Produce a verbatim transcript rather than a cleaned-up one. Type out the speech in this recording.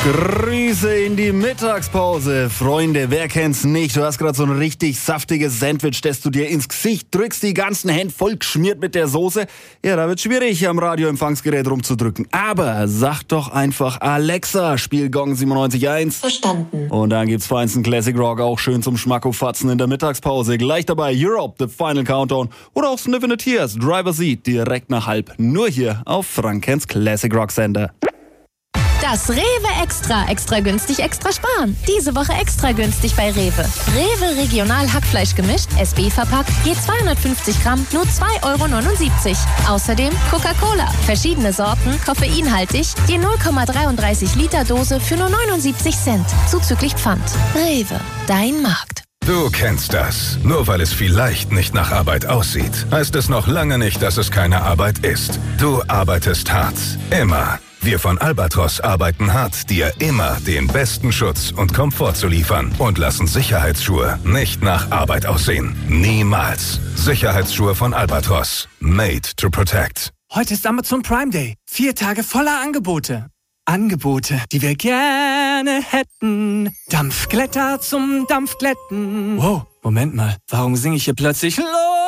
Grüße in die Mittagspause. Freunde, wer kennt's nicht? Du hast gerade so ein richtig saftiges Sandwich, das du dir ins Gesicht drückst, die ganzen Hände voll geschmiert mit der Soße. Ja, da wird schwierig, am Radioempfangsgerät rumzudrücken. Aber sag doch einfach Alexa, spiel Gong siebenundneunzig Komma eins. Verstanden. Und dann gibt's feinsten Classic Rock auch schön zum Schmackofatzen in der Mittagspause. Gleich dabei Europe, The Final Countdown oder auch Sniffin' the Tears, Driver's Seat, direkt nach halb. Nur hier auf Frankens Classic Rock Sender. Das Rewe Extra. Extra günstig, extra sparen. Diese Woche extra günstig bei Rewe. Rewe Regional Hackfleisch gemischt, S B verpackt, je zweihundertfünfzig Gramm, nur zwei Euro neunundsiebzig. Außerdem Coca-Cola. Verschiedene Sorten, koffeinhaltig, je null Komma dreiunddreißig Liter Dose für nur neunundsiebzig Cent. Zuzüglich Pfand. Rewe, dein Markt. Du kennst das. Nur weil es vielleicht nicht nach Arbeit aussieht, heißt es noch lange nicht, dass es keine Arbeit ist. Du arbeitest hart. Immer. Wir von Albatros arbeiten hart, dir immer den besten Schutz und Komfort zu liefern und lassen Sicherheitsschuhe nicht nach Arbeit aussehen. Niemals. Sicherheitsschuhe von Albatros. Made to protect. Heute ist Amazon Prime Day. Vier Tage voller Angebote. Angebote, die wir gerne hätten. Dampfglätter zum Dampfglätten. Wow, Moment mal. Warum singe ich hier plötzlich Los?